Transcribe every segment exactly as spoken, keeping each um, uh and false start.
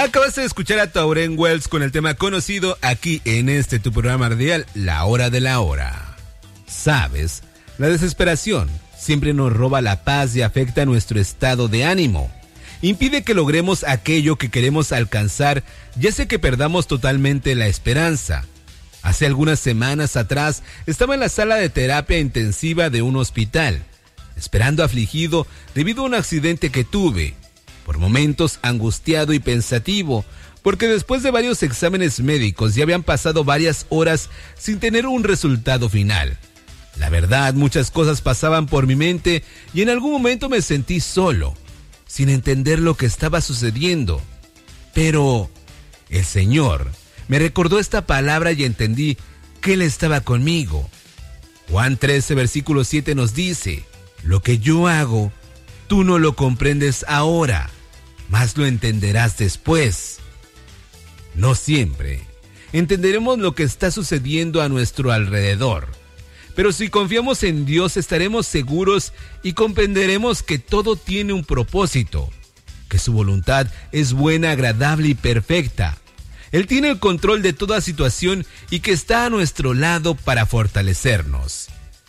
Acabaste de escuchar a Tauren Wells con el tema conocido aquí en este tu programa radial, La Hora de la Hora. ¿Sabes? La desesperación siempre nos roba la paz y afecta nuestro estado de ánimo. Impide que logremos aquello que queremos alcanzar y hace que perdamos totalmente la esperanza. Hace algunas semanas atrás estaba en la sala de terapia intensiva de un hospital, esperando afligido debido a un accidente que tuve. Por momentos angustiado y pensativo, porque después de varios exámenes médicos ya habían pasado varias horas sin tener un resultado final. La verdad, muchas cosas pasaban por mi mente y en algún momento me sentí solo, sin entender lo que estaba sucediendo. Pero el Señor me recordó esta palabra y entendí que Él estaba conmigo. Juan trece, versículo siete nos dice: lo que yo hago, tú no lo comprendes ahora, mas lo entenderás después. No siempre entenderemos lo que está sucediendo a nuestro alrededor, pero si confiamos en Dios estaremos seguros y comprenderemos que todo tiene un propósito, que su voluntad es buena, agradable y perfecta. Él tiene el control de toda situación y que está a nuestro lado para fortalecernos.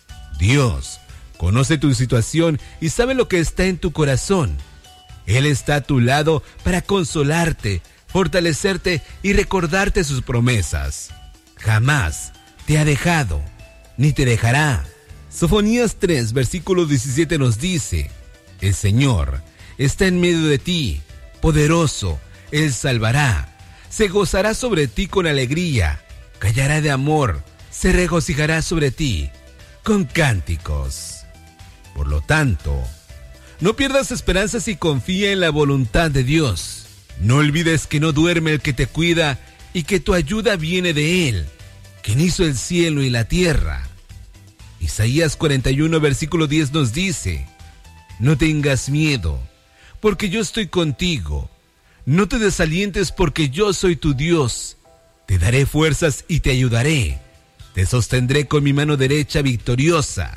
Dios conoce tu situación y sabe lo que está en tu corazón. Él está a tu lado para consolarte, fortalecerte y recordarte sus promesas. Jamás te ha dejado, ni te dejará. Sofonías tres, versículo diecisiete nos dice: el Señor está en medio de ti, poderoso, Él salvará. Se gozará sobre ti con alegría, callará de amor, se regocijará sobre ti con cánticos. Por lo tanto, no pierdas esperanzas y confía en la voluntad de Dios. No olvides que no duerme el que te cuida y que tu ayuda viene de Él, quien hizo el cielo y la tierra. Isaías cuarenta y uno, versículo diez nos dice: no tengas miedo, porque yo estoy contigo. No te desalientes, porque yo soy tu Dios. Te daré fuerzas y te ayudaré. Te sostendré con mi mano derecha victoriosa.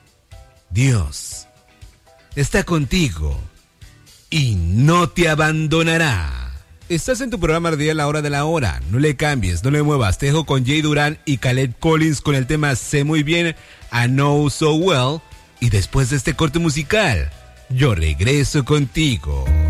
Dios está contigo y no te abandonará. Estás en tu programa radial La Hora de la Hora. No le cambies, no le muevas. Te dejo con Jay Durán y Caleb Collins con el tema Sé Muy Bien, I Know So Well. Y después de este corte musical, yo regreso contigo.